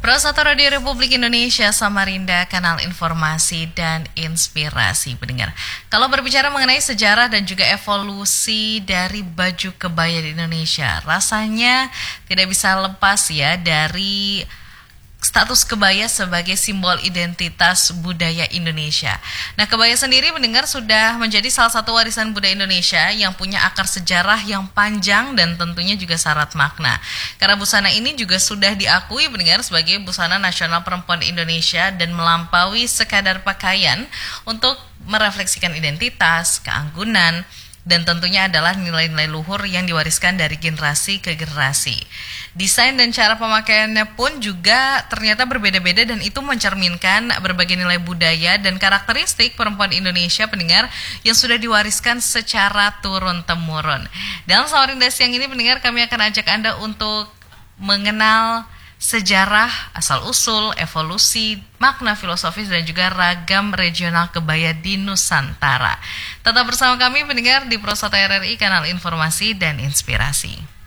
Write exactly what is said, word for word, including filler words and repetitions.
Pro satu Radio Republik Indonesia Samarinda, kanal informasi dan inspirasi pendengar. Kalau berbicara mengenai sejarah dan juga evolusi dari baju kebaya di Indonesia, rasanya tidak bisa lepas ya dari status kebaya sebagai simbol identitas budaya Indonesia. Nah, kebaya sendiri mendengar sudah menjadi salah satu warisan budaya Indonesia yang punya akar sejarah yang panjang dan tentunya juga syarat makna. Karena busana ini juga sudah diakui mendengar sebagai busana nasional perempuan Indonesia dan melampaui sekadar pakaian untuk merefleksikan identitas, keanggunan, dan tentunya adalah nilai-nilai luhur yang diwariskan dari generasi ke generasi. Desain dan cara pemakaiannya pun juga ternyata berbeda-beda dan itu mencerminkan berbagai nilai budaya dan karakteristik perempuan Indonesia pendengar yang sudah diwariskan secara turun-temurun. Dalam Samarinda Siang ini pendengar, kami akan ajak Anda untuk mengenal sejarah, asal-usul, evolusi, makna filosofis dan juga ragam regional kebaya di Nusantara. Tetap bersama kami pendengar di Pro satu R R I, kanal informasi dan inspirasi.